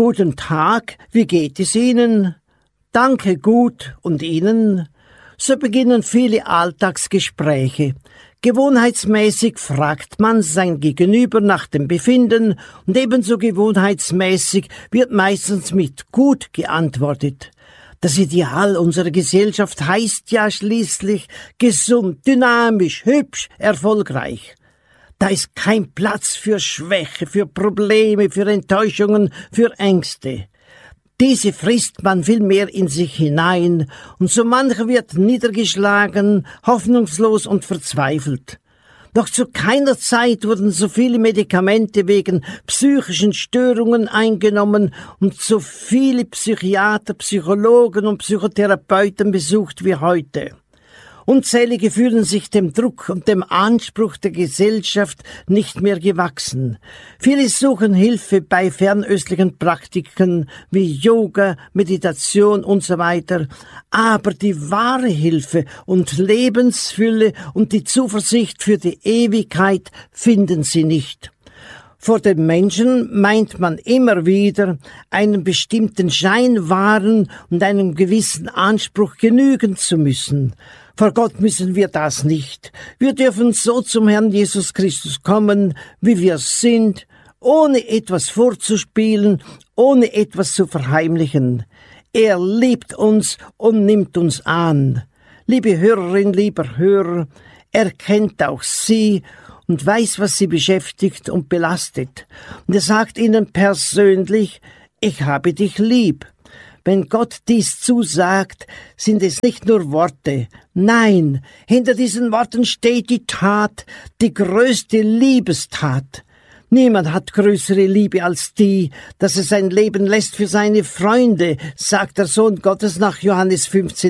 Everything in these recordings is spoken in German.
Guten Tag, wie geht es Ihnen? Danke, gut. Und Ihnen? So beginnen viele Alltagsgespräche. Gewohnheitsmäßig fragt man sein Gegenüber nach dem Befinden und ebenso gewohnheitsmäßig wird meistens mit gut geantwortet. Das Ideal unserer Gesellschaft heißt ja schließlich gesund, dynamisch, hübsch, erfolgreich. Da ist kein Platz für Schwäche, für Probleme, für Enttäuschungen, für Ängste. Diese frisst man vielmehr in sich hinein, und so mancher wird niedergeschlagen, hoffnungslos und verzweifelt. Noch zu keiner Zeit wurden so viele Medikamente wegen psychischen Störungen eingenommen und so viele Psychiater, Psychologen und Psychotherapeuten besucht wie heute. Unzählige fühlen sich dem Druck und dem Anspruch der Gesellschaft nicht mehr gewachsen. Viele suchen Hilfe bei fernöstlichen Praktiken wie Yoga, Meditation und so weiter. Aber die wahre Hilfe und Lebensfülle und die Zuversicht für die Ewigkeit finden sie nicht. Vor den Menschen meint man immer wieder, einen bestimmten Schein wahren und einem gewissen Anspruch genügen zu müssen. Vor Gott müssen wir das nicht. Wir dürfen so zum Herrn Jesus Christus kommen, wie wir sind, ohne etwas vorzuspielen, ohne etwas zu verheimlichen. Er liebt uns und nimmt uns an. Liebe Hörerin, lieber Hörer, er kennt auch Sie und weiß, was Sie beschäftigt und belastet. Und er sagt Ihnen persönlich, ich habe dich lieb. Wenn Gott dies zusagt, sind es nicht nur Worte. Nein, hinter diesen Worten steht die Tat, die größte Liebestat. Niemand hat größere Liebe als die, dass er sein Leben lässt für seine Freunde, sagt der Sohn Gottes nach Johannes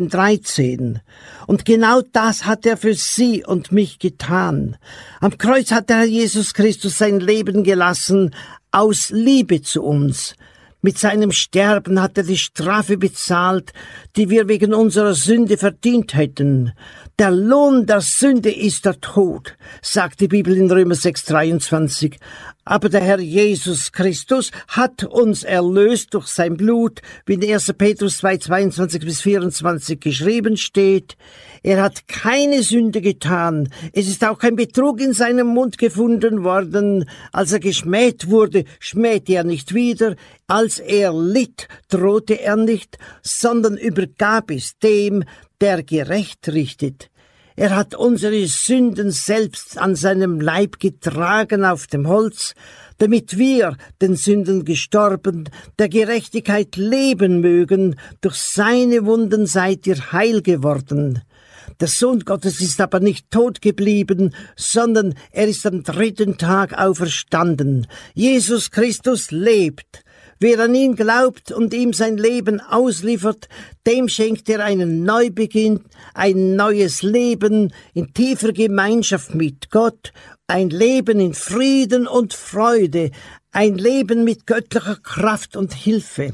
15,13. Und genau das hat er für Sie und mich getan. Am Kreuz hat der Herr Jesus Christus sein Leben gelassen, aus Liebe zu uns. Mit seinem Sterben hat er die Strafe bezahlt, die wir wegen unserer Sünde verdient hätten. Der Lohn der Sünde ist der Tod, sagt die Bibel in Römer 6,23. Aber der Herr Jesus Christus hat uns erlöst durch sein Blut, wie in 1. Petrus 2,22-24 geschrieben steht. Er hat keine Sünde getan. Es ist auch kein Betrug in seinem Mund gefunden worden. Als er geschmäht wurde, schmähte er nicht wieder. Als er litt, drohte er nicht, sondern übergab es dem, der gerecht richtet. Er hat unsere Sünden selbst an seinem Leib getragen auf dem Holz, damit wir, den Sünden gestorben, der Gerechtigkeit leben mögen. Durch seine Wunden seid ihr heil geworden. Der Sohn Gottes ist aber nicht tot geblieben, sondern er ist am 3. Tag auferstanden. Jesus Christus lebt. Wer an ihn glaubt und ihm sein Leben ausliefert, dem schenkt er einen Neubeginn, ein neues Leben in tiefer Gemeinschaft mit Gott, ein Leben in Frieden und Freude, ein Leben mit göttlicher Kraft und Hilfe.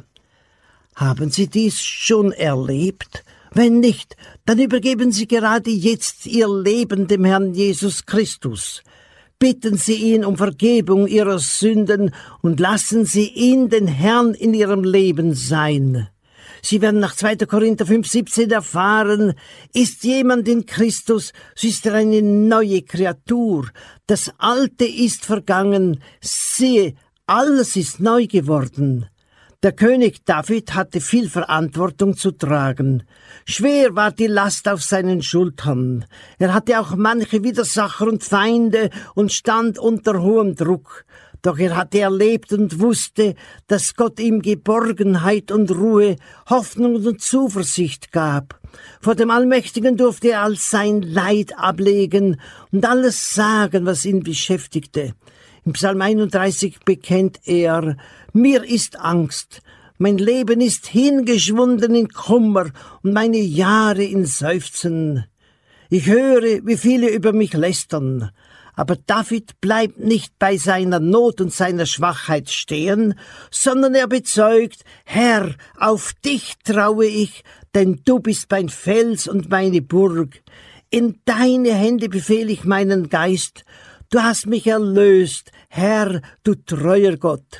Haben Sie dies schon erlebt? Wenn nicht, dann übergeben Sie gerade jetzt Ihr Leben dem Herrn Jesus Christus. Bitten Sie ihn um Vergebung Ihrer Sünden und lassen Sie ihn, den Herrn, in Ihrem Leben sein. Sie werden nach 2. Korinther 5,17 erfahren, ist jemand in Christus, so ist er eine neue Kreatur. Das Alte ist vergangen, siehe, alles ist neu geworden. Der König David hatte viel Verantwortung zu tragen. Schwer war die Last auf seinen Schultern. Er hatte auch manche Widersacher und Feinde und stand unter hohem Druck. Doch er hatte erlebt und wusste, dass Gott ihm Geborgenheit und Ruhe, Hoffnung und Zuversicht gab. Vor dem Allmächtigen durfte er all sein Leid ablegen und alles sagen, was ihn beschäftigte. Im Psalm 31 bekennt er, mir ist Angst, mein Leben ist hingeschwunden in Kummer und meine Jahre in Seufzen. Ich höre, wie viele über mich lästern, aber David bleibt nicht bei seiner Not und seiner Schwachheit stehen, sondern er bezeugt, Herr, auf dich traue ich, denn du bist mein Fels und meine Burg. In deine Hände befehle ich meinen Geist. Du hast mich erlöst, Herr, du treuer Gott.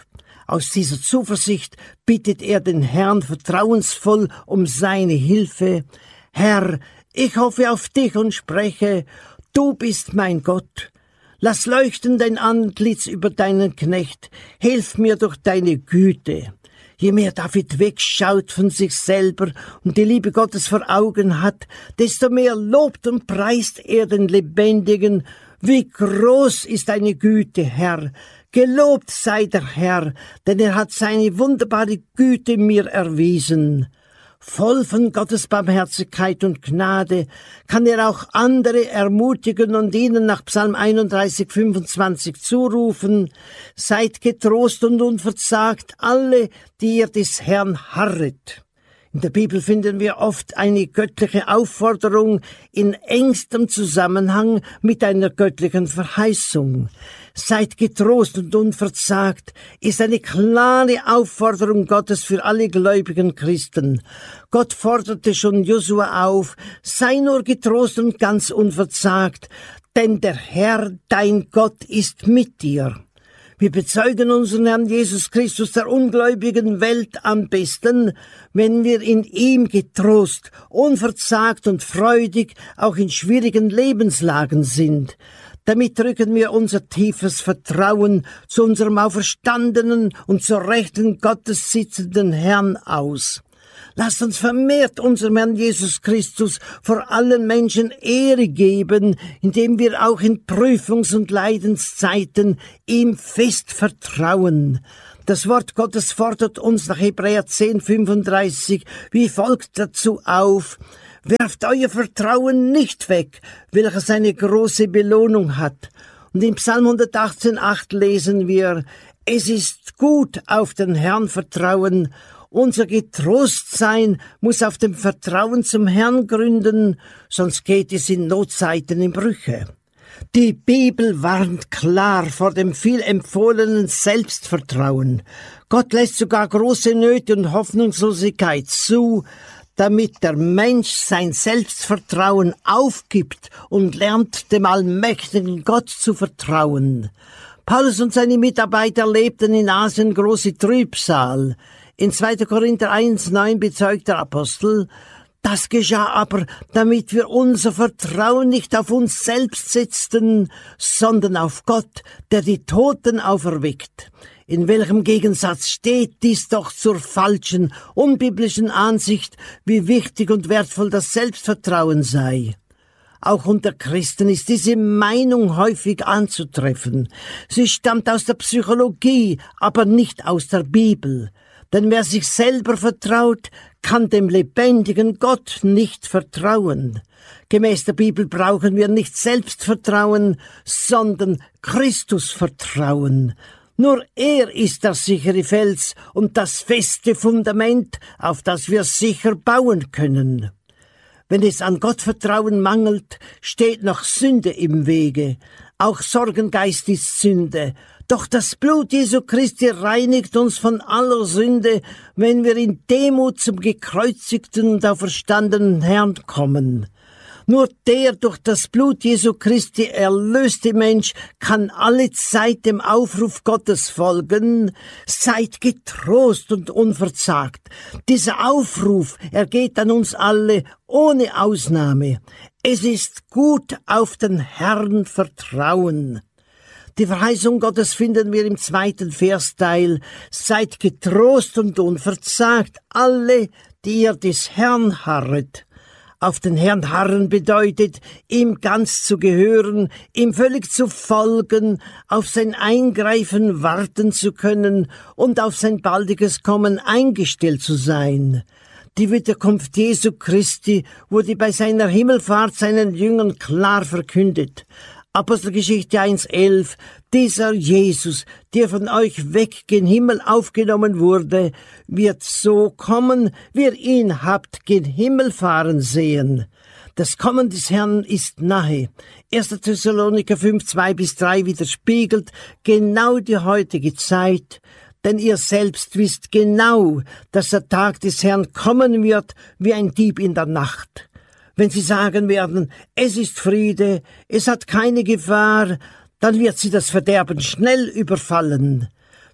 Aus dieser Zuversicht bittet er den Herrn vertrauensvoll um seine Hilfe. Herr, ich hoffe auf dich und spreche, du bist mein Gott. Lass leuchten dein Antlitz über deinen Knecht, hilf mir durch deine Güte. Je mehr David wegschaut von sich selber und die Liebe Gottes vor Augen hat, desto mehr lobt und preist er den Lebendigen. Wie groß ist deine Güte, Herr! Gelobt sei der Herr, denn er hat seine wunderbare Güte mir erwiesen. Voll von Gottes Barmherzigkeit und Gnade kann er auch andere ermutigen und ihnen nach Psalm 31, 25 zurufen: Seid getrost und unverzagt, alle, die ihr des Herrn harret. In der Bibel finden wir oft eine göttliche Aufforderung in engstem Zusammenhang mit einer göttlichen Verheißung. Seid getrost und unverzagt ist eine klare Aufforderung Gottes für alle gläubigen Christen. Gott forderte schon Josua auf: Sei nur getrost und ganz unverzagt, denn der Herr, dein Gott, ist mit dir. Wir bezeugen unseren Herrn Jesus Christus der ungläubigen Welt am besten, wenn wir in ihm getrost, unverzagt und freudig auch in schwierigen Lebenslagen sind. Damit drücken wir unser tiefes Vertrauen zu unserem auferstandenen und zur Rechten Gottes sitzenden Herrn aus. Lasst uns vermehrt unserem Herrn Jesus Christus vor allen Menschen Ehre geben, indem wir auch in Prüfungs- und Leidenszeiten ihm fest vertrauen. Das Wort Gottes fordert uns nach Hebräer 10,35 wie folgt dazu auf: Werft euer Vertrauen nicht weg, welches eine große Belohnung hat. Und im Psalm 118,8 lesen wir: Es ist gut, auf den Herrn vertrauen. Unser Getrostsein muss auf dem Vertrauen zum Herrn gründen, sonst geht es in Notzeiten in Brüche. Die Bibel warnt klar vor dem viel empfohlenen Selbstvertrauen. Gott lässt sogar große Nöte und Hoffnungslosigkeit zu, damit der Mensch sein Selbstvertrauen aufgibt und lernt, dem allmächtigen Gott zu vertrauen. Paulus und seine Mitarbeiter lebten in Asien große Trübsal. In 2. Korinther 1,9 bezeugt der Apostel: Das geschah aber, damit wir unser Vertrauen nicht auf uns selbst setzten, sondern auf Gott, der die Toten auferweckt. In welchem Gegensatz steht dies doch zur falschen, unbiblischen Ansicht, wie wichtig und wertvoll das Selbstvertrauen sei? Auch unter Christen ist diese Meinung häufig anzutreffen. Sie stammt aus der Psychologie, aber nicht aus der Bibel. Denn wer sich selber vertraut, kann dem lebendigen Gott nicht vertrauen. Gemäß der Bibel brauchen wir nicht Selbstvertrauen, sondern Christusvertrauen. Nur er ist der sichere Fels und das feste Fundament, auf das wir sicher bauen können. Wenn es an Gottvertrauen mangelt, steht noch Sünde im Wege. Auch Sorgengeist ist Sünde. Doch das Blut Jesu Christi reinigt uns von aller Sünde, wenn wir in Demut zum gekreuzigten und auferstandenen Herrn kommen. Nur der durch das Blut Jesu Christi erlöste Mensch kann alle Zeit dem Aufruf Gottes folgen: Seid getrost und unverzagt. Dieser Aufruf ergeht an uns alle ohne Ausnahme. Es ist gut, auf den Herrn vertrauen. Die Verheißung Gottes finden wir im 2. Versteil: Seid getrost und unverzagt, alle, die ihr des Herrn harret. Auf den Herrn harren bedeutet, ihm ganz zu gehören, ihm völlig zu folgen, auf sein Eingreifen warten zu können und auf sein baldiges Kommen eingestellt zu sein. Die Wiederkunft Jesu Christi wurde bei seiner Himmelfahrt seinen Jüngern klar verkündet. Apostelgeschichte 1,11: Dieser Jesus, der von euch weg gen Himmel aufgenommen wurde, wird so kommen, wie ihr ihn habt gen Himmel fahren sehen. Das Kommen des Herrn ist nahe. 1. Thessaloniker 5,2-3 widerspiegelt genau die heutige Zeit, denn ihr selbst wisst genau, dass der Tag des Herrn kommen wird wie ein Dieb in der Nacht. Wenn sie sagen werden, es ist Friede, es hat keine Gefahr, dann wird sie das Verderben schnell überfallen.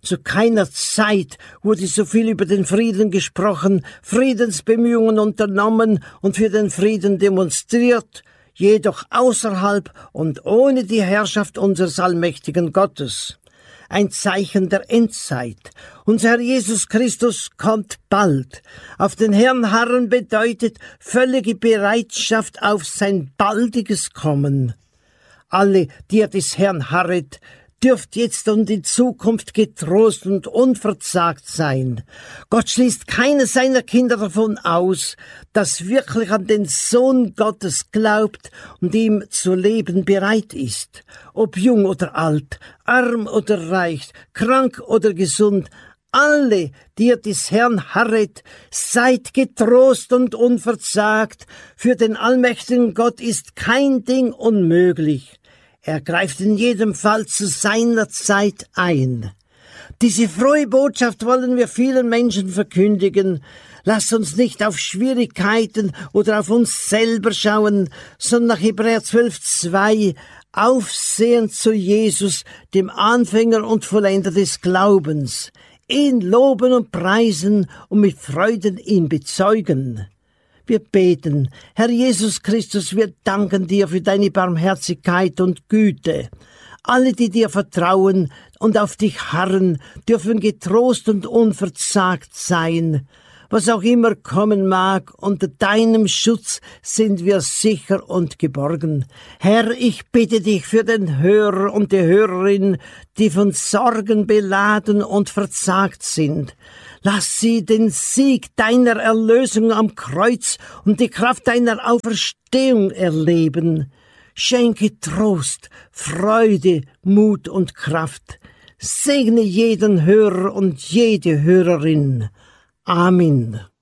Zu keiner Zeit wurde so viel über den Frieden gesprochen, Friedensbemühungen unternommen und für den Frieden demonstriert, jedoch außerhalb und ohne die Herrschaft unseres allmächtigen Gottes. Ein Zeichen der Endzeit. Unser Herr Jesus Christus kommt bald. Auf den Herrn harren bedeutet völlige Bereitschaft auf sein baldiges Kommen. Alle, die ihr des Herrn harret, dürft jetzt und in Zukunft getrost und unverzagt sein. Gott schließt keines seiner Kinder davon aus, das wirklich an den Sohn Gottes glaubt und ihm zu leben bereit ist. Ob jung oder alt, arm oder reich, krank oder gesund, alle, die ihr des Herrn harret, seid getrost und unverzagt. Für den allmächtigen Gott ist kein Ding unmöglich. Er greift in jedem Fall zu seiner Zeit ein. Diese frohe Botschaft wollen wir vielen Menschen verkündigen. Lasst uns nicht auf Schwierigkeiten oder auf uns selber schauen, sondern nach Hebräer 12,2 aufsehen zu Jesus, dem Anfänger und Vollender des Glaubens, ihn loben und preisen und mit Freuden ihn bezeugen. Wir beten, Herr Jesus Christus, wir danken dir für deine Barmherzigkeit und Güte. Alle, die dir vertrauen und auf dich harren, dürfen getrost und unverzagt sein. Was auch immer kommen mag, unter deinem Schutz sind wir sicher und geborgen. Herr, ich bitte dich für den Hörer und die Hörerin, die von Sorgen beladen und verzagt sind. Lass sie den Sieg deiner Erlösung am Kreuz und die Kraft deiner Auferstehung erleben. Schenke Trost, Freude, Mut und Kraft. Segne jeden Hörer und jede Hörerin. Amen.